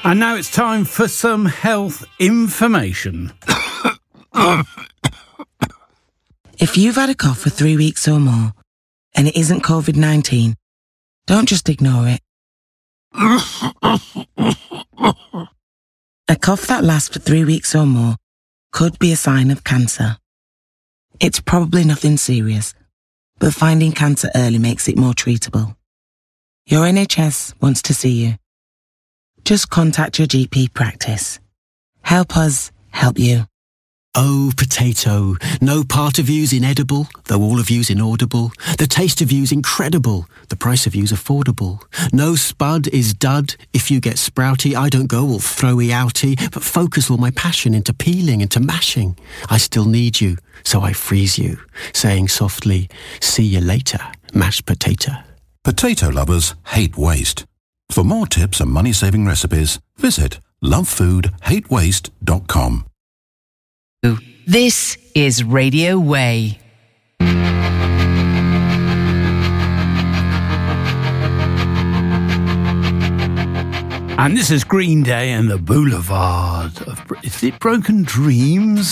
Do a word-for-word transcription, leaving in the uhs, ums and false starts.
And now it's time for some health information. If you've had a cough for three weeks or more, and it isn't covid nineteen, don't just ignore it. A cough that lasts for three weeks or more could be a sign of cancer. It's probably nothing serious, but finding cancer early makes it more treatable. Your N H S wants to see you. Just contact your G P practice. Help us help you. Oh, potato, no part of you's inedible, though all of you's inaudible. The taste of you's incredible, the price of you's affordable. No spud is dud, if you get sprouty, I don't go all throwy outy, but focus all my passion into peeling, into mashing. I still need you, so I freeze you, saying softly, see you later, mashed potato. Potato lovers hate waste. For more tips and money-saving recipes, visit love food hate waste dot com. This is Radio Way. And this is Green Day and the Boulevard of... Is it Broken Dreams?